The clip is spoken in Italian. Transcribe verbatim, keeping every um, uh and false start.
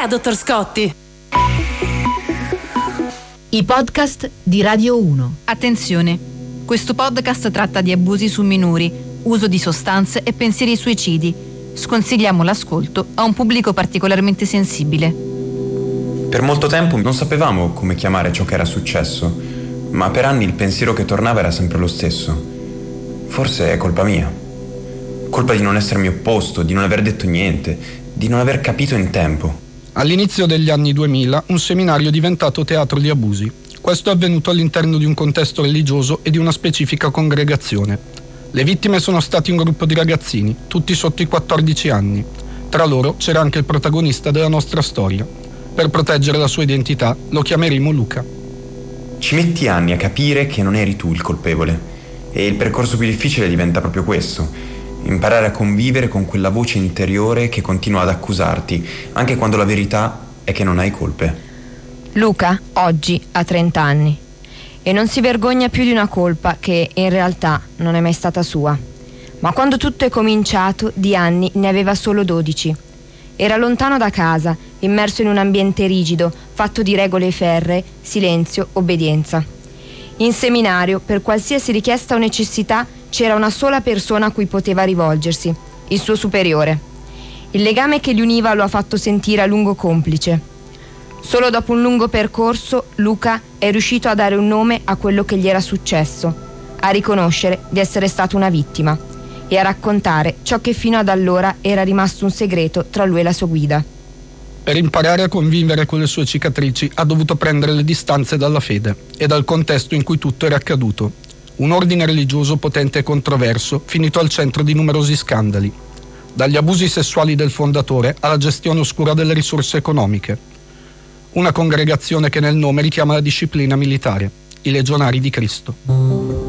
è, dottor Scotti? I podcast di Radio uno. Attenzione, questo podcast tratta di abusi su minori, uso di sostanze e pensieri suicidi. Sconsigliamo l'ascolto a un pubblico particolarmente sensibile. Per molto tempo non sapevamo come chiamare ciò che era successo, ma per anni il pensiero che tornava era sempre lo stesso. Forse è colpa mia. Colpa di non essermi opposto, di non aver detto niente, di non aver capito in tempo. All'inizio degli anni duemila un seminario è diventato teatro di abusi. Questo è avvenuto all'interno di un contesto religioso e di una specifica congregazione. Le vittime sono stati un gruppo di ragazzini, tutti sotto i quattordici anni. Tra loro c'era anche il protagonista della nostra storia. Per proteggere la sua identità lo chiameremo Luca. Ci metti anni a capire che non eri tu il colpevole. E il percorso più difficile diventa proprio questo. Imparare a convivere con quella voce interiore che continua ad accusarti, anche quando la verità è che non hai colpe. Luca oggi ha trenta anni e non si vergogna più di una colpa che in realtà non è mai stata sua. Ma quando tutto è cominciato, di anni ne aveva solo dodici. Era lontano da casa, immerso in un ambiente rigido, fatto di regole ferree, silenzio, obbedienza. In seminario, per qualsiasi richiesta o necessità, c'era una sola persona a cui poteva rivolgersi, il suo superiore. Il legame che li univa lo ha fatto sentire a lungo complice. Solo dopo un lungo percorso, Luca è riuscito a dare un nome a quello che gli era successo, a riconoscere di essere stato una vittima e a raccontare ciò che fino ad allora era rimasto un segreto tra lui e la sua guida. Per imparare a convivere con le sue cicatrici ha dovuto prendere le distanze dalla fede e dal contesto in cui tutto era accaduto. Un ordine religioso potente e controverso, finito al centro di numerosi scandali, dagli abusi sessuali del fondatore alla gestione oscura delle risorse economiche. Una congregazione che nel nome richiama la disciplina militare, i Legionari di Cristo.